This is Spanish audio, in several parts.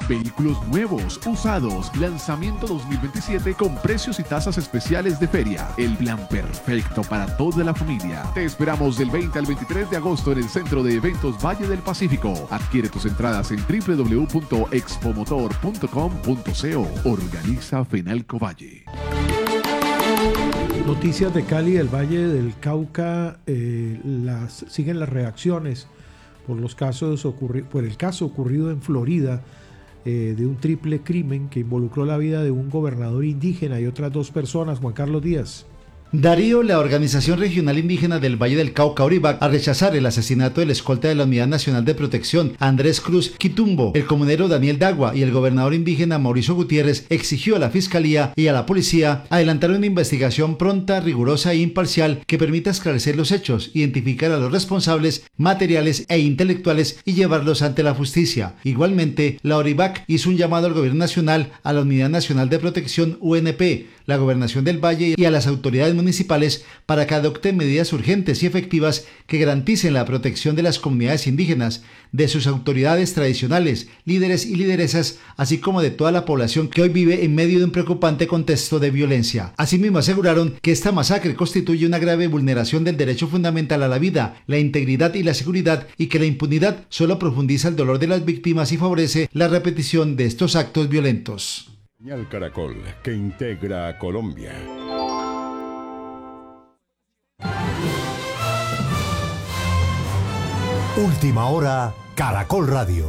Vehículos nuevos, usados, lanzamiento 2027 con precios y tasas especiales de feria. El plan perfecto para toda la familia. Te esperamos del 20 al 23 de agosto en el Centro de Eventos Valle del Pacífico. Adquiere tus entradas en www.expomotor.com.co. Organiza Fenalco Valle. Noticias de Cali, del Valle del Cauca. Siguen las reacciones por el caso ocurrido en Florida, de un triple crimen que involucró la vida de un gobernador indígena y otras 2 personas. Juan Carlos Díaz. Darío, la Organización Regional Indígena del Valle del Cauca, Orivac, a rechazar el asesinato del escolta de la Unidad Nacional de Protección, Andrés Cruz Quitumbo, el comunero Daniel Dagua y el gobernador indígena Mauricio Gutiérrez, exigió a la Fiscalía y a la Policía adelantar una investigación pronta, rigurosa e imparcial que permita esclarecer los hechos, identificar a los responsables materiales e intelectuales y llevarlos ante la justicia. Igualmente, la Orivac hizo un llamado al Gobierno Nacional, a la Unidad Nacional de Protección UNP, la Gobernación del Valle y a las autoridades municipales para que adopten medidas urgentes y efectivas que garanticen la protección de las comunidades indígenas, de sus autoridades tradicionales, líderes y lideresas, así como de toda la población que hoy vive en medio de un preocupante contexto de violencia. Asimismo, aseguraron que esta masacre constituye una grave vulneración del derecho fundamental a la vida, la integridad y la seguridad, y que la impunidad solo profundiza el dolor de las víctimas y favorece la repetición de estos actos violentos. Señal Caracol, que integra a Colombia. Última hora, Caracol Radio.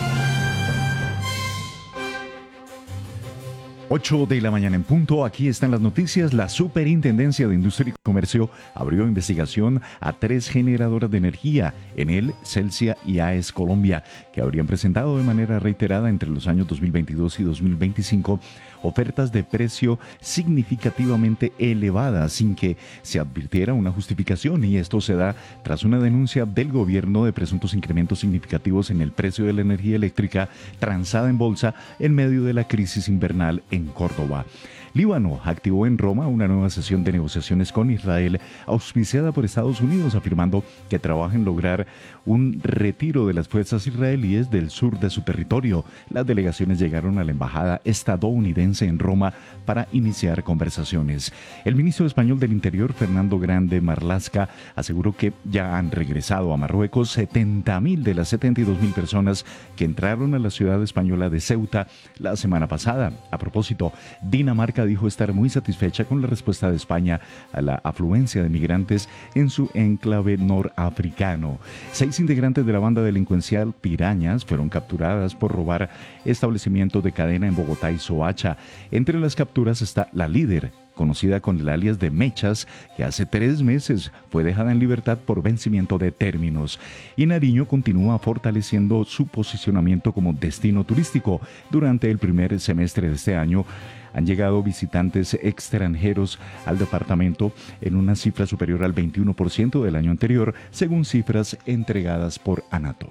8 de la mañana en punto, aquí están las noticias. La Superintendencia de Industria y Comercio abrió investigación a 3 generadoras de energía, Enel, Celsia y AES Colombia, que habrían presentado de manera reiterada entre los años 2022 y 2025 ofertas de precio significativamente elevadas sin que se advirtiera una justificación, y esto se da tras una denuncia del gobierno de presuntos incrementos significativos en el precio de la energía eléctrica transada en bolsa en medio de la crisis invernal en Córdoba. Líbano activó en Roma una nueva sesión de negociaciones con Israel, auspiciada por Estados Unidos, afirmando que trabaja en lograr un retiro de las fuerzas israelíes del sur de su territorio. Las delegaciones llegaron a la embajada estadounidense en Roma para iniciar conversaciones. El ministro español del Interior, Fernando Grande Marlaska, aseguró que ya han regresado a Marruecos 70.000 de las 72.000 personas que entraron a la ciudad española de Ceuta la semana pasada. A propósito, Dinamarca dijo estar muy satisfecha con la respuesta de España a la afluencia de migrantes en su enclave norafricano. 6 integrantes de la banda delincuencial Pirañas fueron capturadas por robar establecimientos de cadena en Bogotá y Soacha. Entre las capturas está la líder, conocida con el alias de Mechas, que hace 3 meses fue dejada en libertad por vencimiento de términos. Y Nariño continúa fortaleciendo su posicionamiento como destino turístico. Durante el primer semestre de este año han llegado visitantes extranjeros al departamento en una cifra superior al 21% del año anterior, según cifras entregadas por Anato.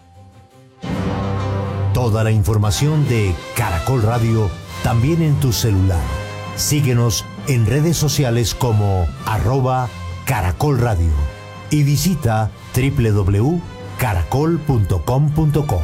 Toda la información de Caracol Radio también en tu celular. Síguenos en redes sociales como @Caracol Radio y visita www.caracol.com.co.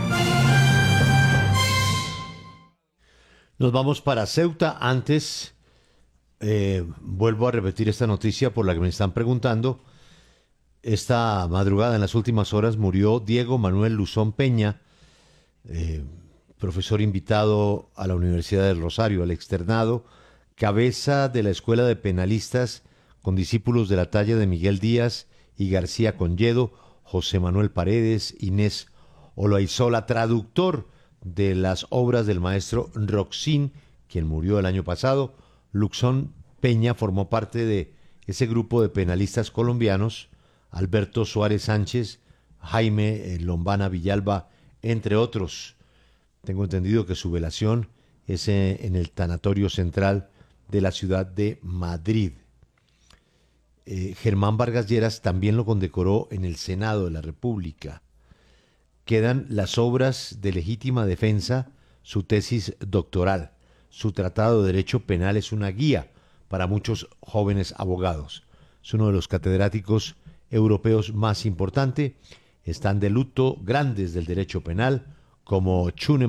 Nos vamos para Ceuta. Antes, vuelvo a repetir esta noticia por la que me están preguntando. Esta madrugada, en las últimas horas, murió Diego Manuel Luzón Peña, profesor invitado a la Universidad del Rosario, al externado, cabeza de la Escuela de Penalistas, con discípulos de la talla de Miguel Díaz y García Conyedo, José Manuel Paredes, Inés Oloaizola, traductor de las obras del maestro Roxín, quien murió el año pasado. Luzón Peña formó parte de ese grupo de penalistas colombianos, Alberto Suárez Sánchez, Jaime Lombana Villalba, entre otros. Tengo entendido que su velación es en el tanatorio central de la ciudad de Madrid. Germán Vargas Lleras también lo condecoró en el Senado de la República. Quedan las obras de legítima defensa, su tesis doctoral. Su tratado de Derecho Penal es una guía para muchos jóvenes abogados. Es uno de los catedráticos europeos más importante. Están de luto grandes del derecho penal, como Chune